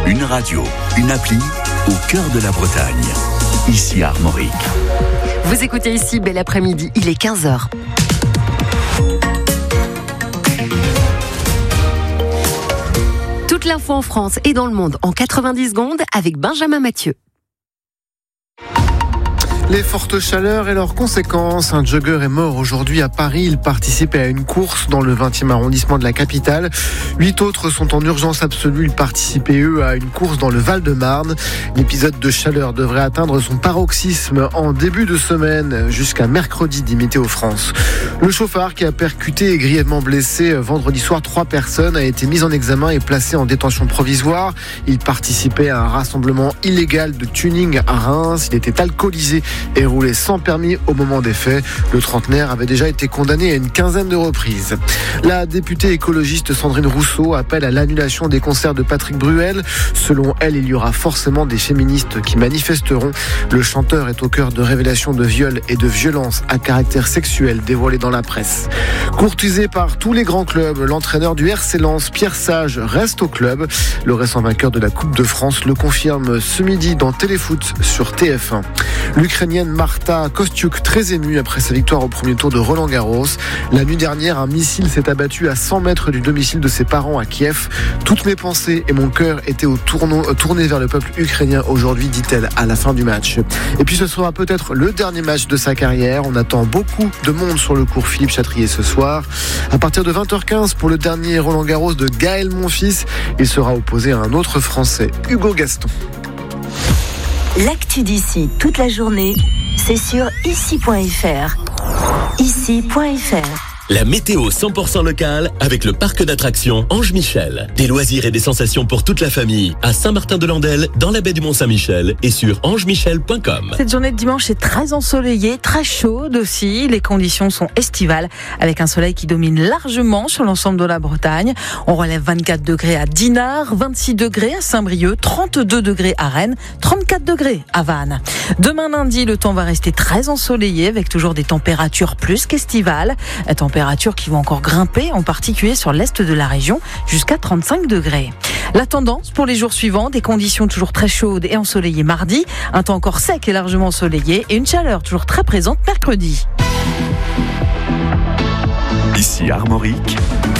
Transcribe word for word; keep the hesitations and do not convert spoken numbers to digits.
Une radio, une appli au cœur de la Bretagne. Ici Armorique. Vous écoutez ici Bel Après-midi, il est quinze heures. Toute l'info en France et dans le monde en quatre-vingt-dix secondes avec Benjamin Mathieu. Les fortes chaleurs et leurs conséquences. Un jogger est mort aujourd'hui à Paris. Il participait à une course dans le vingtième arrondissement de la capitale. Huit autres sont en urgence absolue. Ils participaient, eux, à une course dans le Val-de-Marne. L'épisode de chaleur devrait atteindre son paroxysme en début de semaine jusqu'à mercredi, dit Météo France. Le chauffard qui a percuté et grièvement blessé vendredi soir trois personnes a été mis en examen et placé en détention provisoire. Il participait à un rassemblement illégal de tuning à Reims. Il était alcoolisé et roulé sans permis au moment des faits. Le trentenaire avait déjà été condamné à une quinzaine de reprises. La députée écologiste Sandrine Rousseau appelle à l'annulation des concerts de Patrick Bruel. Selon elle, il y aura forcément des féministes qui manifesteront. Le chanteur est au cœur de révélations de viols et de violences à caractère sexuel dévoilées dans la presse. Courtisé par tous les grands clubs, l'entraîneur du R C Lens, Pierre Sage, reste au club. Le récent vainqueur de la Coupe de France le confirme ce midi dans Téléfoot sur T F un. L'Ukrainienne Marta Kostyuk, très émue après sa victoire au premier tour de Roland-Garros. La nuit dernière, un missile s'est abattu à cent mètres du domicile de ses parents à Kiev. Toutes mes pensées et mon cœur étaient au tourno, tournés vers le peuple ukrainien aujourd'hui, dit-elle à la fin du match. Et puis ce sera peut-être le dernier match de sa carrière. On attend beaucoup de monde sur le cours Philippe Chatrier ce soir. À partir de vingt heures quinze, pour le dernier Roland-Garros de Gaël Monfils, il sera opposé à un autre Français, Hugo Gaston. L'actu d'ici toute la journée, c'est sur ici point f r. ici point f r. La météo cent pour cent locale avec le parc d'attractions Ange Michel. Des loisirs et des sensations pour toute la famille à Saint-Martin-de-Landelle, dans la baie du Mont-Saint-Michel et sur ange michel point com. Cette journée de dimanche est très ensoleillée, très chaude aussi. Les conditions sont estivales avec un soleil qui domine largement sur l'ensemble de la Bretagne. On relève vingt-quatre degrés à Dinard, vingt-six degrés à Saint-Brieuc, trente-deux degrés à Rennes, trente-quatre degrés à Vannes. Demain lundi, le temps va rester très ensoleillé avec toujours des températures plus qu'estivales. Températures qui vont encore grimper, en particulier sur l'est de la région, jusqu'à trente-cinq degrés. La tendance pour les jours suivants, des conditions toujours très chaudes et ensoleillées mardi, un temps encore sec et largement ensoleillé et une chaleur toujours très présente mercredi. Ici Armorique,